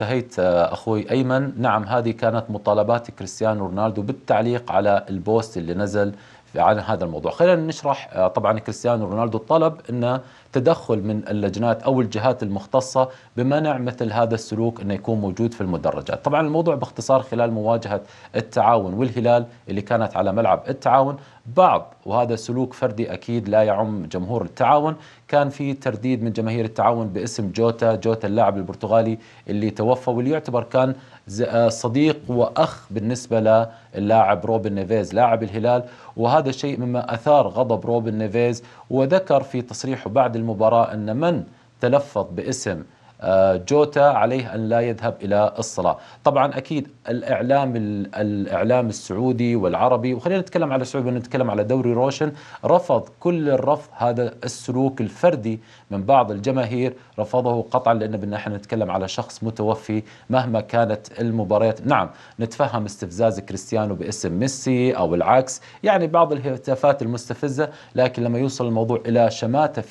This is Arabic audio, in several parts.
انتهيت أخوي أيمن. نعم، هذه كانت مطالبات كريستيانو رونالدو بالتعليق على البوست اللي نزل عن هذا الموضوع. خلينا نشرح. طبعا كريستيانو رونالدو طلب أن تدخل من اللجنات أو الجهات المختصة بمنع مثل هذا السلوك أنه يكون موجود في المدرجات. طبعا الموضوع باختصار خلال مواجهة التعاون والهلال اللي كانت على ملعب التعاون، وهذا سلوك فردي أكيد لا يعم جمهور التعاون، كان في ترديد من جماهير التعاون باسم جوتا اللاعب البرتغالي اللي توفى، واللي يعتبر كان صديق وأخ بالنسبة للاعب روبن نيفيز لاعب الهلال. وهذا الشيء مما أثار غضب روبن نيفيز، وذكر في تصريحه بعد المباراة أن من تلفظ باسم جوتا عليه أن لا يذهب إلى الصلاة. طبعا أكيد الإعلام السعودي والعربي، وخلينا نتكلم على السعودي ونتكلم على دوري روشن، رفض كل الرفض هذا السلوك الفردي من بعض الجماهير، رفضه قطعا، لأن بدنا احنا نتكلم على شخص متوفي مهما كانت المباريات. نعم نتفهم استفزاز كريستيانو باسم ميسي أو العكس، يعني بعض الهتافات المستفزة، لكن لما يوصل الموضوع إلى شماتة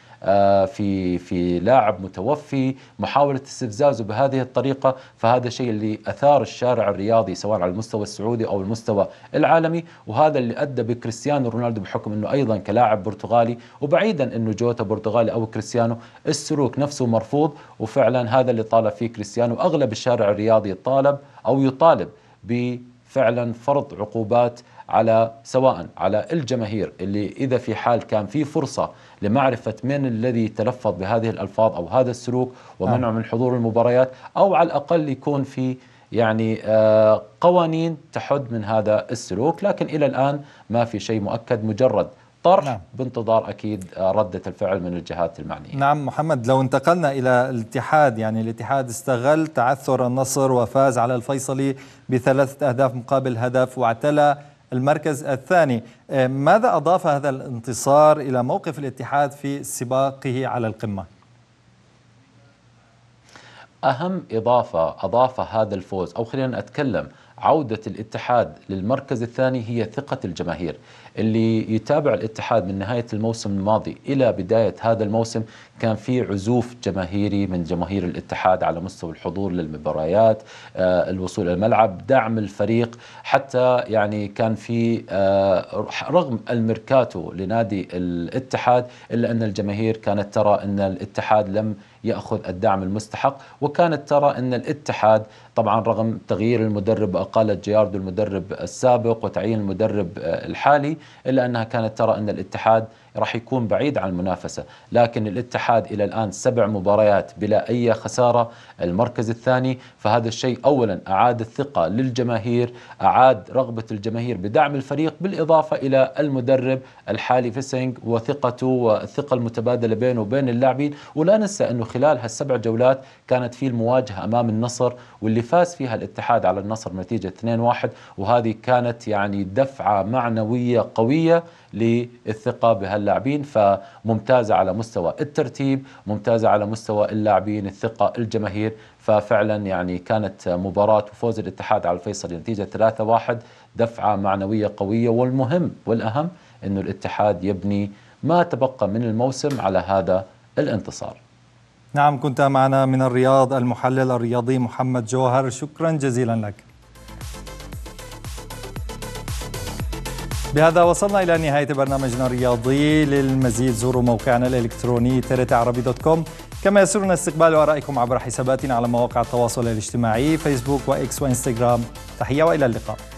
في لاعب متوفي، محاولة استفزازه بهذه الطريقة، فهذا شيء اللي أثار الشارع الرياضي سواء على المستوى السعودي أو المستوى العالمي، وهذا اللي أدى بكريستيانو رونالدو بحكم أنه أيضا كلاعب برتغالي، وبعيدا أنه جوتا برتغالي أو كريستيانو، السلوك نفسه مرفوض. وفعلا هذا اللي طالب فيه كريستيانو. أغلب الشارع الرياضي طالب أو يطالب بفعلا فرض عقوبات على سواء على الجماهير اللي إذا في حال كان في فرصة لمعرفة من الذي تلفظ بهذه الألفاظ أو هذا السلوك ومنعه من حضور المباريات، أو على الأقل يكون في يعني قوانين تحد من هذا السلوك. لكن إلى الآن ما في شيء مؤكد، مجرد طرح بانتظار أكيد ردة الفعل من الجهات المعنية. نعم محمد، لو انتقلنا إلى الاتحاد، يعني الاتحاد استغل تعثر النصر وفاز على الفيصلي ب3 أهداف مقابل هدف واعتلى المركز الثاني. ماذا أضاف هذا الانتصار إلى موقف الاتحاد في سباقه على القمة؟ أهم إضافة أضافها هذا الفوز، أو خلينا أتكلم عودة الاتحاد للمركز الثاني، هي ثقة الجماهير. اللي يتابع الاتحاد من نهاية الموسم الماضي إلى بداية هذا الموسم كان في عزوف جماهيري من جماهير الاتحاد على مستوى الحضور للمباريات، الوصول إلى الملعب، دعم الفريق، حتى يعني كان في رغم الميركاتو لنادي الاتحاد إلا أن الجماهير كانت ترى أن الاتحاد لم يأخذ الدعم المستحق، وكانت ترى أن الاتحاد طبعا رغم تغيير المدرب وإقالة جياردو المدرب السابق وتعيين المدرب الحالي، إلا أنها كانت ترى أن الاتحاد راح يكون بعيد عن المنافسة. لكن الاتحاد إلى الآن 7 مباريات بلا أي خسارة، المركز الثاني. فهذا الشيء أولا أعاد الثقة للجماهير، أعاد رغبة الجماهير بدعم الفريق، بالإضافة إلى المدرب الحالي فيسنج وثقته والثقة المتبادلة بينه وبين اللاعبين. ولا ننسى أنه خلال هال7 جولات كانت في المواجهة أمام النصر، واللي فاز فيها الاتحاد على النصر نتيجة 2-1، وهذه كانت يعني دفعة معنوية قوية للثقة بهاللاعبين. فممتازة على مستوى الترتيب، ممتازة على مستوى اللاعبين، الثقة، الجماهير. ففعلا يعني كانت مباراة وفوز الاتحاد على الفيصل نتيجة 3-1 دفعة معنوية قوية. والمهم والأهم أنه الاتحاد يبني ما تبقى من الموسم على هذا الانتصار. نعم، كنت معنا من الرياض المحلل الرياضي محمد جوهر، شكرا جزيلا لك. بهذا وصلنا إلى نهاية برنامجنا الرياضي. للمزيد زوروا موقعنا الإلكتروني TRTعربي.com، كما يسرنا استقبال آرائكم عبر حساباتنا على مواقع التواصل الاجتماعي فيسبوك وإكس وإنستغرام. تحية وإلى اللقاء.